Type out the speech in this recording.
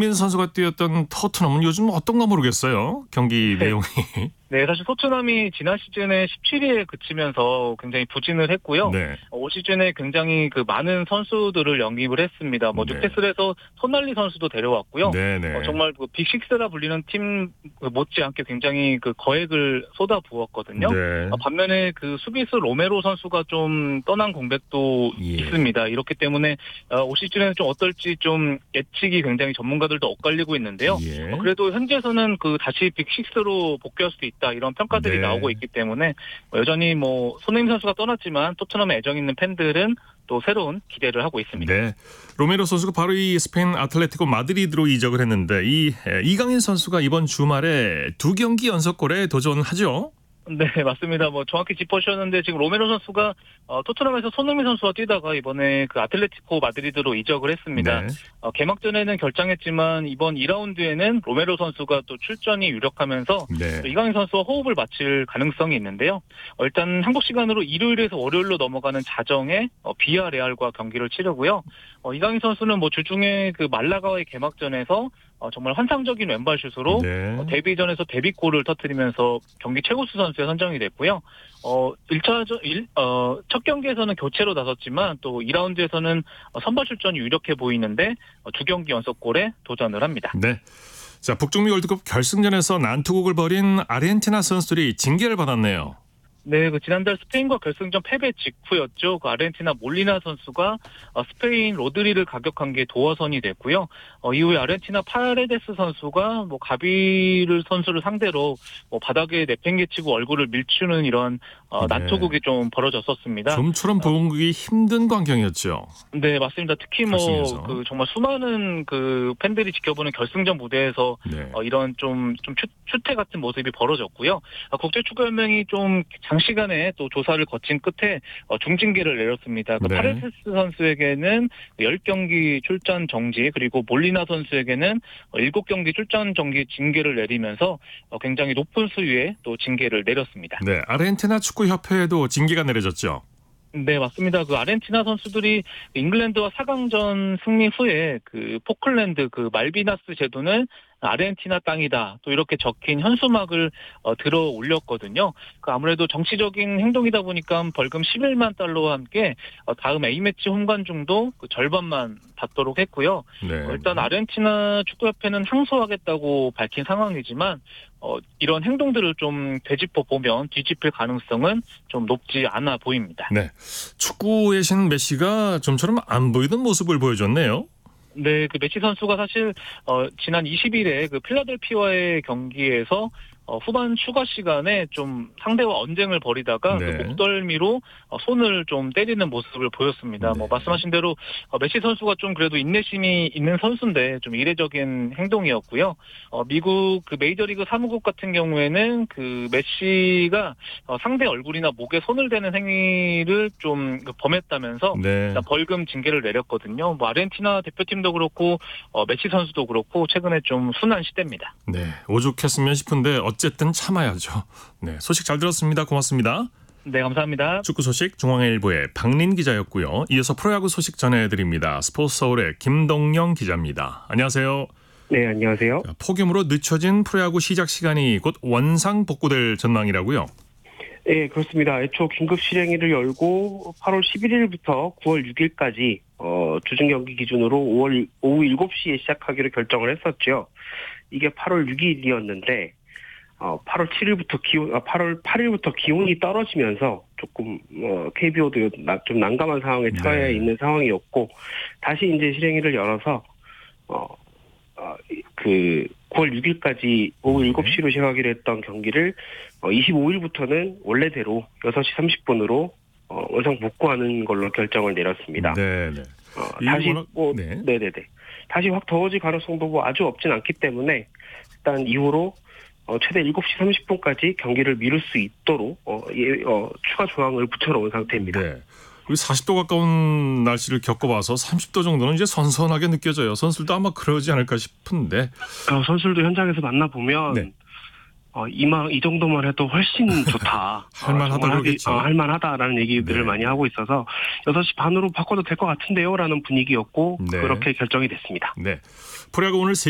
손흥민 선수가 뛰었던 토트넘은 요즘 어떤가 모르겠어요. 경기 네. 내용이. 네, 사실 토트넘이 지난 시즌에 17위에 그치면서 굉장히 부진을 했고요. 네. 올 시즌에 굉장히 많은 선수들을 영입을 했습니다. 네. 뉴캐슬에서 손날리 선수도 데려왔고요. 네네. 정말 빅식스라 불리는 팀 못지않게 굉장히 거액을 쏟아부었거든요. 네. 반면에 수비수 로메로 선수가 좀 떠난 공백도 예. 있습니다. 이렇기 때문에 올 시즌에는 좀 어떨지 좀 예측이 굉장히 전문가들도 엇갈리고 있는데요. 예. 그래도 현재에서는 다시 빅식스로 복귀할 수도 있다. 이런 평가들이 네. 나오고 있기 때문에 여전히 손흥민 선수가 떠났지만 토트넘에 애정 있는 팬들은 또 새로운 기대를 하고 있습니다. 네. 로메로 선수가 바로 이 스페인 아틀레티코 마드리드로 이적을 했는데 이강인 선수가 이번 주말에 2경기 연속골에 도전하죠. 네, 맞습니다. 정확히 짚어주셨는데 지금 로메로 선수가 토트넘에서 손흥민 선수와 뛰다가 이번에 아틀레티코 마드리드로 이적을 했습니다. 네. 개막전에는 결장했지만 이번 2라운드에는 로메로 선수가 또 출전이 유력하면서 네. 이강인 선수와 호흡을 맞출 가능성이 있는데요. 일단 한국 시간으로 일요일에서 월요일로 넘어가는 자정에 비아레알과 경기를 치르고요. 이강인 선수는 주중에 말라가와의 개막전에서 정말 환상적인 왼발 슛으로 네. 데뷔전에서 데뷔골을 터뜨리면서 경기 최고수 선수에 선정이 됐고요. 첫 경기에서는 교체로 나섰지만 또 2라운드에서는 선발 출전이 유력해 보이는데 2경기 연속골에 도전을 합니다. 네. 자, 북중미 월드컵 결승전에서 난투극을 벌인 아르헨티나 선수들이 징계를 받았네요. 네, 지난달 스페인과 결승전 패배 직후였죠. 아르헨티나 몰리나 선수가 스페인 로드리를 가격한 게 도어선이 됐고요. 이후에 아르헨티나 파레데스 선수가 가비를 선수를 상대로 바닥에 내팽개치고 얼굴을 밀치는 이런 난투극이 좀 벌어졌었습니다. 좀처럼 보기 힘든 광경이었죠. 네, 맞습니다. 특히 정말 수많은 팬들이 지켜보는 결승전 무대에서 네. 이런 좀 추태 같은 모습이 벌어졌고요. 국제축구연맹이 좀 장시간의 또 조사를 거친 끝에 중징계를 내렸습니다. 네. 파레데스 선수에게는 10경기 출전 정지, 그리고 몰리나 선수에게는 7경기 출전 정지 징계를 내리면서 굉장히 높은 수위의 또 징계를 내렸습니다. 네, 아르헨티나 축구협회에도 징계가 내려졌죠. 네, 맞습니다. 아르헨티나 선수들이 잉글랜드와 4강전 승리 후에 포클랜드 말비나스 제도는 아르헨티나 땅이다. 또 이렇게 적힌 현수막을 들어 올렸거든요. 아무래도 정치적인 행동이다 보니까 벌금 11만 달러와 함께 다음 A매치 홈관중도 절반만 받도록 했고요. 네. 일단 아르헨티나 축구협회는 항소하겠다고 밝힌 상황이지만 이런 행동들을 좀 되짚어 보면 뒤집힐 가능성은 좀 높지 않아 보입니다. 네. 축구의 신 메시가 좀처럼 안 보이던 모습을 보여줬네요. 네, 메시 선수가 사실 지난 20일에 필라델피아의 경기에서 후반 추가 시간에 좀 상대와 언쟁을 벌이다가 네. 목덜미로 손을 좀 때리는 모습을 보였습니다. 네. 말씀하신 대로 메시 선수가 좀 그래도 인내심이 있는 선수인데 좀 이례적인 행동이었고요. 미국 메이저리그 사무국 같은 경우에는 메시가 상대 얼굴이나 목에 손을 대는 행위를 좀 범했다면서 네. 벌금 징계를 내렸거든요. 아르헨티나 대표팀도 그렇고 메시 선수도 그렇고 최근에 좀 순한 시대입니다. 네, 오죽했으면 싶은데 어쨌든 참아야죠. 네, 소식 잘 들었습니다. 고맙습니다. 네, 감사합니다. 축구 소식 중앙일보의 박린 기자였고요. 이어서 프로야구 소식 전해드립니다. 스포츠서울의 김동영 기자입니다. 안녕하세요. 네, 안녕하세요. 폭염으로 늦춰진 프로야구 시작 시간이 곧 원상 복구될 전망이라고요? 네, 그렇습니다. 애초 긴급 실행일을 열고 8월 11일부터 9월 6일까지 주중 경기 기준으로 오후 7시에 시작하기로 결정을 했었죠. 이게 8월 6일이었는데 8월 8일부터 기온이 떨어지면서 조금 KBO도 좀 난감한 상황에 처해 네. 있는 상황이었고 다시 이제 실행일을 열어서 9월 6일까지 오후 7시로 시작하기로 했던 경기를 25일부터는 원래대로 6시 30분으로 원상 복구하는 걸로 결정을 내렸습니다. 네. 다시 네네네. 다시 확 더워질 가능성도 아주 없진 않기 때문에 일단 이후로 최대 7시 30분까지 경기를 미룰 수 있도록 추가 조항을 붙여놓은 상태입니다. 네. 40도 가까운 날씨를 겪어봐서 30도 정도는 이제 선선하게 느껴져요. 선수들도 아마 그러지 않을까 싶은데. 선수들도 현장에서 만나보면 네. 이 정도만 해도 훨씬 좋다. 할만하다 그러겠죠. 할만하다라는 얘기들을 네. 많이 하고 있어서 6시 반으로 바꿔도 될 것 같은데요? 라는 분위기였고 네. 그렇게 결정이 됐습니다. 네. 프로야구 오늘